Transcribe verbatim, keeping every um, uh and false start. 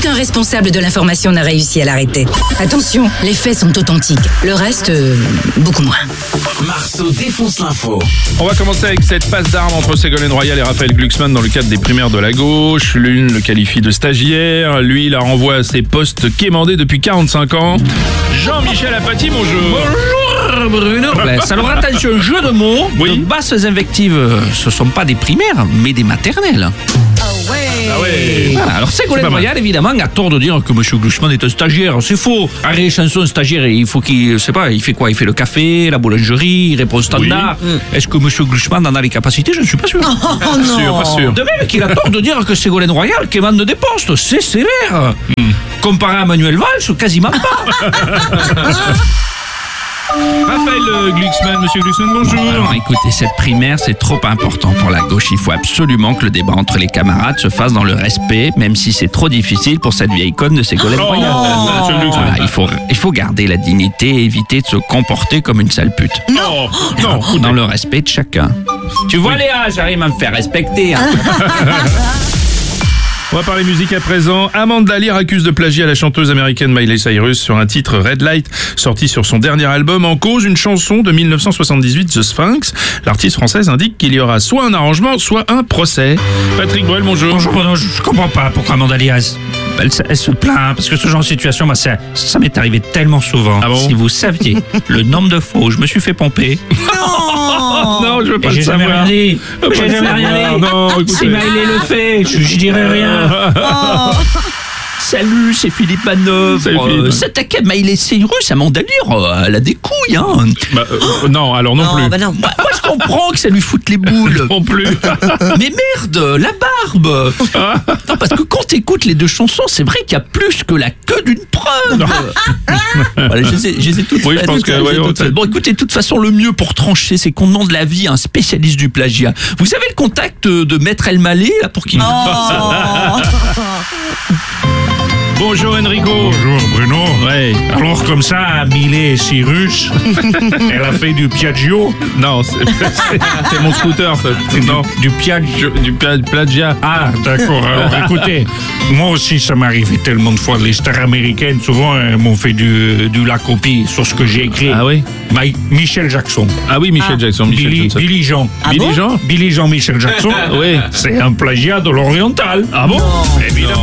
Aucun responsable de l'information n'a réussi à l'arrêter. Attention, les faits sont authentiques. Le reste, euh, beaucoup moins. Marceau défonce l'info. On va commencer avec cette passe d'armes entre Ségolène Royal et Raphaël Glucksmann dans le cadre des primaires de la gauche. L'une le qualifie de stagiaire, lui la renvoie à ses postes quémandés depuis quarante-cinq ans. Jean-Michel Apathy, bonjour. Bonjour Bruno. Alors attention, jeu de mots, Oui. de basses invectives, ce sont pas des primaires, mais des maternelles. Ah ouais. Voilà, alors C'est Ségolène pas mal. Royal, évidemment, a tort de dire que M. Glucksmann est un stagiaire. C'est faux. Arrête, chanson, stagiaire, il faut qu'il, je sais pas, il fait quoi? Il fait le café, la boulangerie, il répond au standard. Est-ce que M. Glucksmann en a les capacités? Je ne suis pas sûr. Pas sûr, pas sûr. De même qu'il a tort de dire que Ségolène Royal quémande des postes, c'est sévère. Comparé à Manuel Valls, quasiment pas. Raphaël euh, Glucksmann, monsieur Glucksmann, bonjour. Alors écoutez, cette primaire, c'est trop important pour la gauche. Il faut absolument que le débat entre les camarades se fasse dans le respect, même si c'est trop difficile pour cette vieille conne de Ségolène Oh, Royal. monsieur Glucksmann. Voilà, il, faut, il faut garder la dignité et éviter de se comporter comme une sale pute. Non, non, Dans le respect de chacun. Tu vois Léa, j'arrive à me faire respecter. Hein. On va parler musique à présent. Amanda Lear accuse de plagiat la chanteuse américaine Miley Cyrus sur un titre Red Light sorti sur son dernier album. En cause, une chanson de mille neuf cent soixante-dix-huit, The Sphinx. L'artiste française indique qu'il y aura soit un arrangement, soit un procès. Patrick Bruel, bonjour. Bonjour Bruno, je, je comprends pas pourquoi Amanda Lear, elle, se- elle se plaint, hein, parce que ce genre de situation, bah, ça, ça m'est arrivé tellement souvent. Ah bon? Si vous saviez le nombre de fois où je me suis fait pomper. Non, je veux pas Et le j'ai jamais savoir. rien dit. Je veux pas J'ai le jamais rien savoir. dit. Non, écoutez. Si Maïlé le fait, je, je dirai rien. Salut, c'est Philippe Manœuvre. Salut, Philippe. Euh, S'attaquer à Maïlé Cyrus, Amanda Lear, euh, elle a des couilles, hein. Bah, euh, non, alors non, plus. Bah, moi, je comprends que ça lui foute les boules. Non plus. Mais merde, la barbe. Non, parce que quand t'écoutes les deux chansons, c'est vrai qu'il y a plus que la queue d'une preuve. Voilà, je les ai, je les ai toutes Oui, je faites, pense que, je les ai ouais, toutes ouais, faites. Bon, écoutez, de toute façon, le mieux pour trancher, c'est qu'on demande l'avis à un spécialiste du plagiat. Vous avez le contact de Maître El Malé, là, pour qu'il nous Bonjour Enrico. Bonjour Bruno. Ouais. Alors comme ça, Miley Cyrus, elle a fait du Piaggio, Non, c'est c'est- c'est mon scooter, ça. Non. du Piaggio. Du pla- plagiat. Ah, d'accord. Alors écoutez, moi aussi ça m'est arrivé tellement de fois. Les stars américaines, souvent, elles m'ont fait du, du la copie sur ce que j'ai écrit. Ah oui. My- Michel Jackson. Ah oui, Michel Jackson. Michel Billy, Johnson. Billy Jean. Billy Jean. Billy Jean Michel Jackson. Oui. C'est un plagiat de l'oriental. Ah bon? Évidemment.